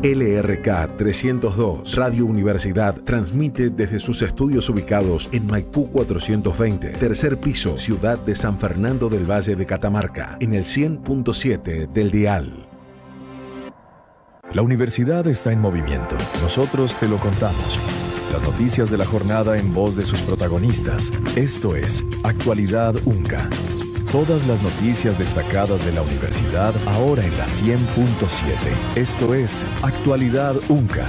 LRK 302, Radio Universidad, transmite desde sus estudios ubicados en Maipú 420, tercer piso, ciudad de San Fernando del Valle de Catamarca, en el 100.7 del dial. La universidad está en movimiento. Nosotros te lo contamos. Las noticias de la jornada en voz de sus protagonistas. Esto es Actualidad UNCA. Todas las noticias destacadas de la universidad ahora en la 100.7. Esto es Actualidad UNCA.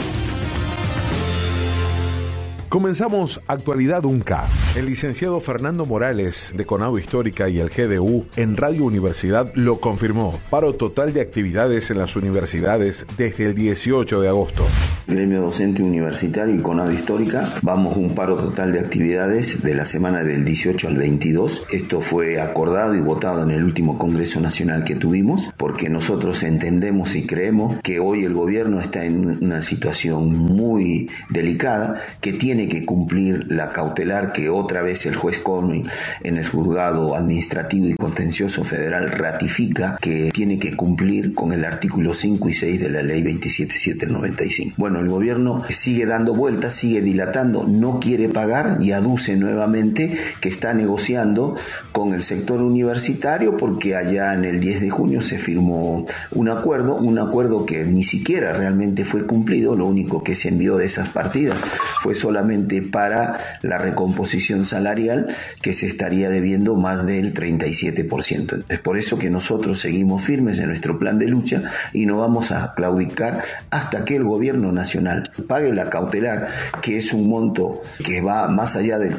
Comenzamos Actualidad UNCA. El licenciado Fernando Morales, de Conado Histórica y el GDU, en Radio Universidad lo confirmó. Paro total de actividades en las universidades desde el 18 de agosto. Gremio Docente Universitario y Conado Histórica, vamos a un paro total de actividades de la semana del 18 al 22. Esto fue acordado y votado en el último Congreso Nacional que tuvimos, porque nosotros entendemos y creemos que hoy el gobierno está en una situación muy delicada, que tiene que cumplir la cautelar que otra vez el juez Corning en el juzgado administrativo y contencioso federal ratifica que tiene que cumplir con el artículo 5 y 6 de la ley 27795. Bueno, el gobierno sigue dando vueltas, sigue dilatando, no quiere pagar y aduce nuevamente que está negociando con el sector universitario porque allá en el 10 de junio se firmó un acuerdo que ni siquiera realmente fue cumplido. Lo único que se envió de esas partidas fue solamente para la recomposición salarial, que se estaría debiendo más del 37%. Es por eso que nosotros seguimos firmes en nuestro plan de lucha y no vamos a claudicar hasta que el gobierno nacional pague la cautelar, que es un monto que va más allá del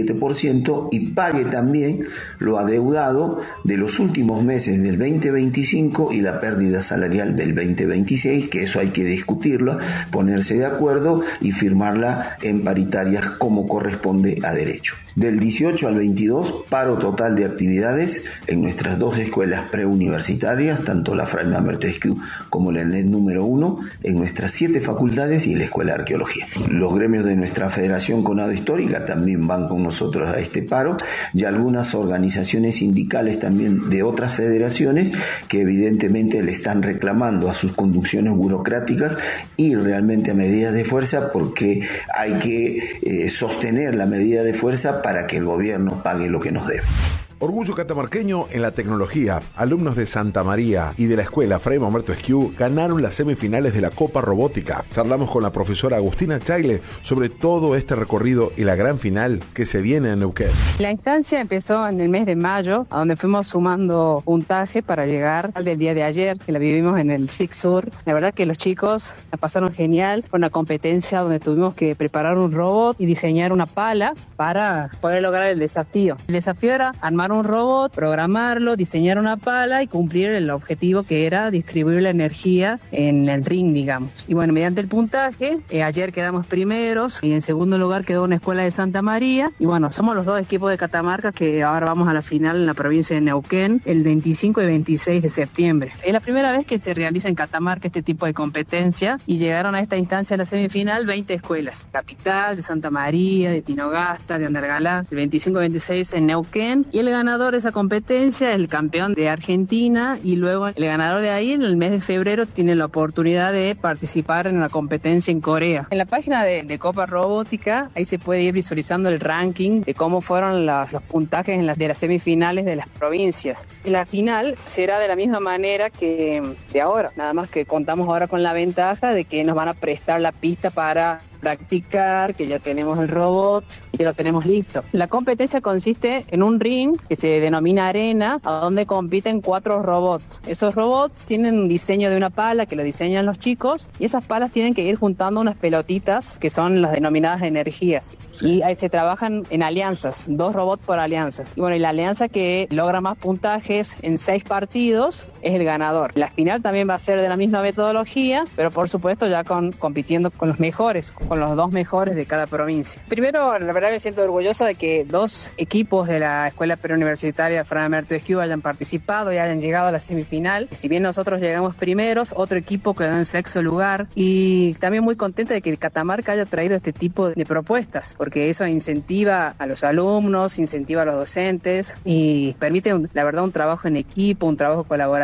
37%, y pague también lo adeudado de los últimos meses del 2025 y la pérdida salarial del 2026, que eso hay que discutirlo, ponerse de acuerdo y firmarla en paritarias como corresponde a derecho. Del 18 al 22, paro total de actividades en nuestras dos escuelas preuniversitarias, tanto la Fray Montesquieu como la ENED número 1, en nuestras 7 facultades y la Escuela de Arqueología. Los gremios de nuestra Federación Conado Histórica también van con nosotros a este paro, y algunas organizaciones sindicales también de otras federaciones que evidentemente le están reclamando a sus conducciones burocráticas y realmente a medidas de fuerza, porque hay que sostener la medida de fuerza para que el gobierno pague lo que nos debe. Orgullo catamarqueño en la tecnología. Alumnos de Santa María y de la escuela Fray Montesquieu ganaron las semifinales de la Copa Robótica. Charlamos con la profesora Agustina Chaile sobre todo este recorrido y la gran final que se viene en Neuquén. La instancia empezó en el mes de mayo, a donde fuimos sumando puntaje para llegar al del día de ayer, que la vivimos en el SIC Sur. La verdad que los chicos la pasaron genial. Fue una competencia donde tuvimos que preparar un robot y diseñar una pala para poder lograr el desafío. El desafío era armar un robot, programarlo, diseñar una pala y cumplir el objetivo, que era distribuir la energía en el ring, digamos. Y bueno, mediante el puntaje, ayer quedamos primeros y en segundo lugar quedó una escuela de Santa María. Y bueno, somos los dos equipos de Catamarca que ahora vamos a la final en la provincia de Neuquén el 25 y 26 de septiembre. Es la primera vez que se realiza en Catamarca este tipo de competencia y llegaron a esta instancia de la semifinal 20 escuelas. Capital, de Santa María, de Tinogasta, de Andergalá, el 25 y 26 en Neuquén, y el ganador de esa competencia es el campeón de Argentina, y luego el ganador de ahí en el mes de febrero tiene la oportunidad de participar en la competencia en Corea. En la página de Copa Robótica, ahí se puede ir visualizando el ranking de cómo fueron los puntajes de las semifinales de las provincias. La final será de la misma manera que de ahora, nada más que contamos ahora con la ventaja de que nos van a prestar la pista para practicar, que ya tenemos el robot y lo tenemos listo. La competencia consiste en un ring que se denomina arena, a donde compiten 4 robots. Esos robots tienen un diseño de una pala que lo diseñan los chicos, y esas palas tienen que ir juntando unas pelotitas que son las denominadas energías, y ahí se trabajan en alianzas, 2 robots por alianzas. Y bueno, y la alianza que logra más puntajes en 6 partidos es el ganador. La final también va a ser de la misma metodología, pero por supuesto ya compitiendo con los mejores, con los 2 mejores de cada provincia. Primero, la verdad me siento orgullosa de que 2 equipos de la Escuela Preuniversitaria Fray Montesquieu hayan participado y hayan llegado a la semifinal. Si bien nosotros llegamos primeros, otro equipo quedó en 6º lugar, y también muy contenta de que Catamarca haya traído este tipo de propuestas, porque eso incentiva a los alumnos, incentiva a los docentes y permite, la verdad, un trabajo en equipo, un trabajo colaborativo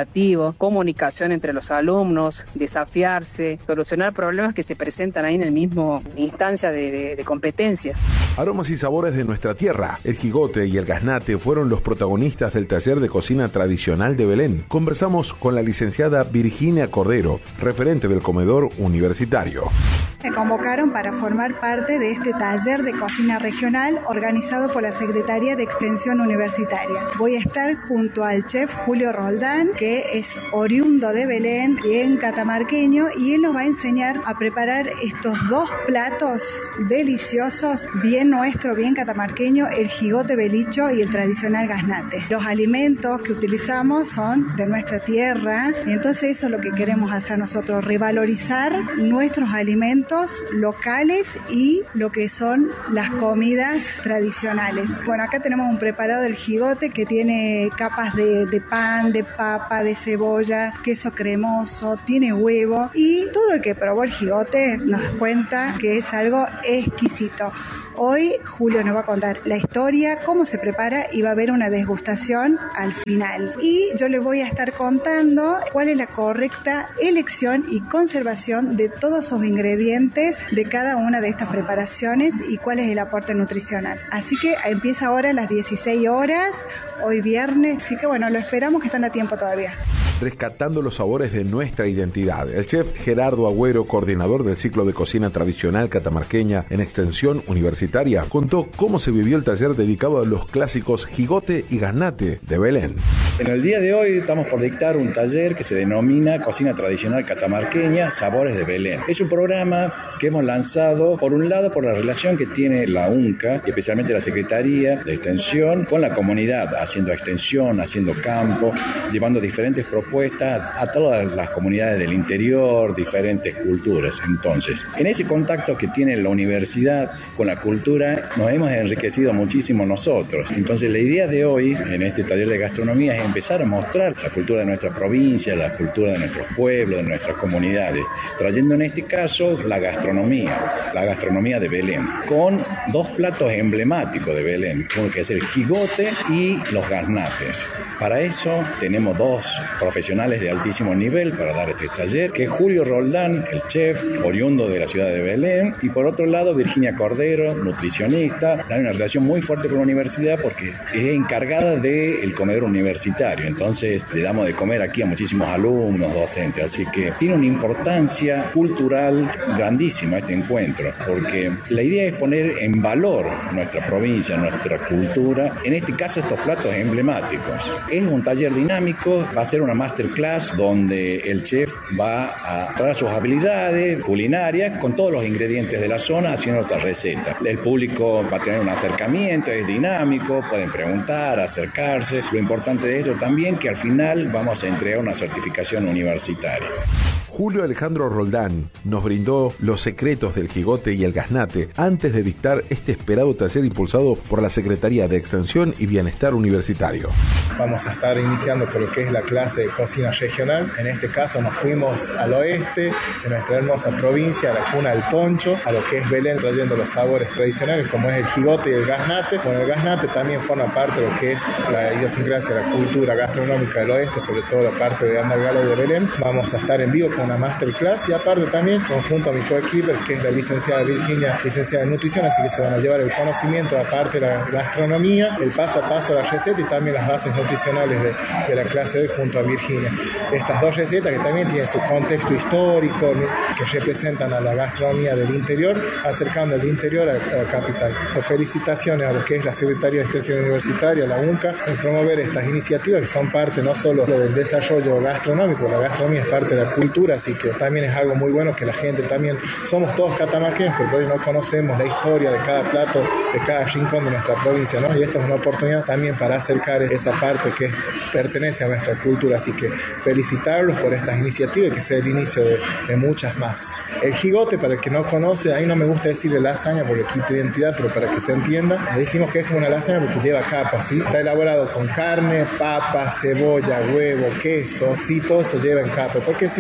colaborativo, comunicación entre los alumnos, desafiarse, solucionar problemas que se presentan ahí en el mismo instancia de competencia. Aromas y sabores de nuestra tierra. El jigote y el gaznate fueron los protagonistas del taller de cocina tradicional de Belén. Conversamos con la licenciada Virginia Cordero, referente del comedor universitario. Me convocaron para formar parte de este taller de cocina regional organizado por la Secretaría de Extensión Universitaria. Voy a estar junto al chef Julio Roldán, que es oriundo de Belén, bien catamarqueño, y él nos va a enseñar a preparar estos dos platos deliciosos, bien nuestro, bien catamarqueño, el jigote belicho y el tradicional gaznate. Los alimentos que utilizamos son de nuestra tierra, y entonces eso es lo que queremos hacer nosotros, revalorizar nuestros alimentos locales y lo que son las comidas tradicionales. Bueno, acá tenemos un preparado del jigote que tiene capas de pan, de papa, de cebolla, queso cremoso, tiene huevo, y todo el que probó el jigote nos cuenta que es algo exquisito. Hoy Julio nos va a contar la historia, cómo se prepara, y va a haber una degustación al final. Y yo les voy a estar contando cuál es la correcta elección y conservación de todos esos ingredientes de cada una de estas preparaciones y cuál es el aporte nutricional. Así que empieza ahora a las 16 horas, hoy viernes, así que bueno, lo esperamos, que están a tiempo todavía. Rescatando los sabores de nuestra identidad. El chef Gerardo Agüero, coordinador del ciclo de cocina tradicional catamarqueña en Extensión Universitaria, contó cómo se vivió el taller dedicado a los clásicos jigote y gaznate de Belén. En el día de hoy estamos por dictar un taller que se denomina Cocina Tradicional Catamarqueña, Sabores de Belén. Es un programa que hemos lanzado, por un lado, por la relación que tiene la UNCA, y especialmente la Secretaría de Extensión, con la comunidad, haciendo extensión, haciendo campo, llevando diferentes propuestas a todas las comunidades del interior, diferentes culturas. Entonces, en ese contacto que tiene la universidad con la cultura, nos hemos enriquecido muchísimo nosotros. Entonces, la idea de hoy, en este taller de gastronomía, es empezar a mostrar la cultura de nuestra provincia, la cultura de nuestros pueblos, de nuestras comunidades, trayendo en este caso la gastronomía de Belén, con dos platos emblemáticos de Belén, uno que es el jigote y los gaznates. Para eso tenemos dos profesionales de altísimo nivel para dar este taller, que es Julio Roldán, el chef oriundo de la ciudad de Belén, y por otro lado Virginia Cordero, nutricionista. Tiene una relación muy fuerte con la universidad porque es encargada del comedor universitario, entonces le damos de comer aquí a muchísimos alumnos, docentes, así que tiene una importancia cultural grandísima este encuentro, porque la idea es poner en valor nuestra provincia, nuestra cultura, en este caso estos platos emblemáticos. Es un taller dinámico, va a ser una masterclass donde el chef va a traer sus habilidades culinarias con todos los ingredientes de la zona haciendo nuestra receta. El público va a tener un acercamiento, es dinámico, pueden preguntar, acercarse. Lo importante de esto también que al final vamos a entregar una certificación universitaria. Julio Alejandro Roldán nos brindó los secretos del jigote y el gaznate antes de dictar este esperado taller impulsado por la Secretaría de Extensión y Bienestar Universitario. Vamos a estar iniciando por lo que es la clase de cocina regional. En este caso nos fuimos al oeste de nuestra hermosa provincia, a la cuna del poncho, a lo que es Belén, trayendo los sabores tradicionales como es el jigote y el gaznate. Bueno, el gaznate también forma parte de lo que es la idiosincrasia, la cultura gastronómica del oeste, sobre todo la parte de Andalgalá y de Belén. Vamos a estar en vivo con una masterclass y aparte también conjunto a mi coequiper, que es la licenciada Virginia, licenciada en nutrición, así que se van a llevar el conocimiento aparte de la gastronomía, el paso a paso de la receta y también las bases nutricionales de la clase de hoy junto a Virginia. Estas dos recetas que también tienen su contexto histórico, que representan a la gastronomía del interior, acercando el interior a la capital. Felicitaciones a lo que es la Secretaría de Extensión Universitaria, la UNCA, en promover estas iniciativas que son parte no solo del desarrollo gastronómico, la gastronomía es parte de la cultura, así que también es algo muy bueno que la gente también, somos todos catamarqueños, pero hoy no conocemos la historia de cada plato, de cada rincón de nuestra provincia, ¿no? Y esta es una oportunidad también para acercar esa parte que pertenece a nuestra cultura, así que felicitarlos por estas iniciativas y que sea el inicio de muchas más. El jigote, para el que no conoce, ahí no me gusta decirle lasaña porque quita identidad, pero para que se entienda, le decimos que es como una lasaña porque lleva capas, ¿sí? Está elaborado con carne, papa, cebolla, huevo, queso, sí, todo eso lleva en capa. ¿Por qué decimos que es como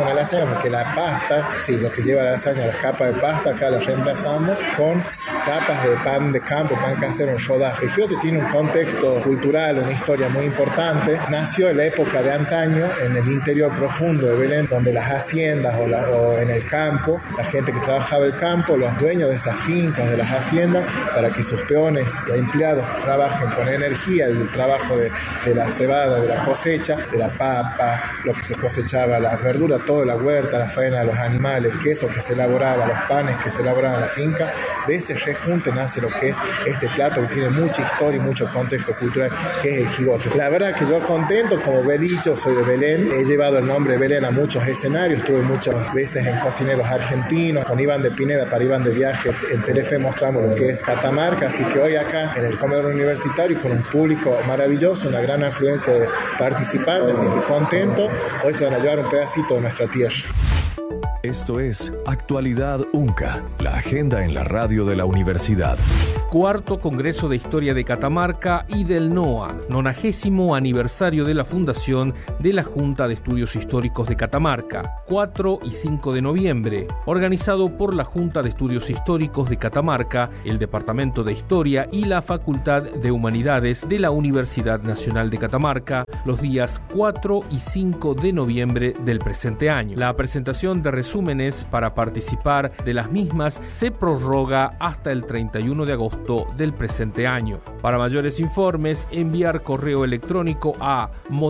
una lasaña, porque la pasta, sí, lo que lleva la lasaña, las capas de pasta, acá las reemplazamos con capas de pan de campo, pan casero en rodaje. El gigote tiene un contexto cultural, una historia muy importante. Nació en la época de antaño, en el interior profundo de Belén, donde las haciendas o en el campo, la gente que trabajaba el campo, los dueños de esas fincas, de las haciendas, para que sus peones y empleados trabajen con energía, el trabajo de la cebada, de la cosecha, de la papa, lo que se cosechaba, las verduras, toda la huerta, la faena de los animales, el queso que se elaboraba, los panes que se elaboraban en la finca. De ese rejunte nace lo que es este plato que tiene mucha historia y mucho contexto cultural, que es el gigote. La verdad que yo contento, como belicho, soy de Belén, he llevado el nombre de Belén a muchos escenarios, estuve muchas veces en Cocineros Argentinos, con Iván de Pineda para Iván de Viaje, en Telefe mostramos lo que es Catamarca, así que hoy acá en el comedor universitario con un público maravilloso, una gran afluencia de participantes, así que contento, hoy se van a llevar un pedacito de nuestra tierra. Esto es Actualidad UNCA, la agenda en la radio de la universidad. Cuarto Congreso de Historia de Catamarca y del NOA, 90º aniversario de la fundación de la Junta de Estudios Históricos de Catamarca, 4 y 5 de noviembre, organizado por la Junta de Estudios Históricos de Catamarca, el Departamento de Historia y la Facultad de Humanidades de la Universidad Nacional de Catamarca, los días 4 y 5 de noviembre del presente año. La presentación de resúmenes para participar de las mismas se prorroga hasta el 31 de agosto del presente año. Para mayores informes, enviar correo electrónico a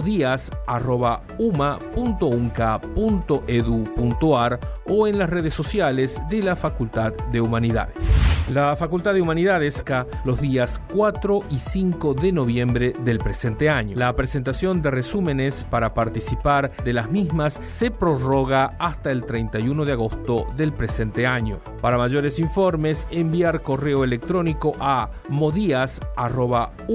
modias@uma.unca.edu.ar o en las redes sociales de la Facultad de Humanidades. La Facultad de Humanidades, acá los días 4 y 5 de noviembre del presente año. La presentación de resúmenes para participar de las mismas se prorroga hasta el 31 de agosto del presente año. Para mayores informes, enviar correo electrónico a modias@uma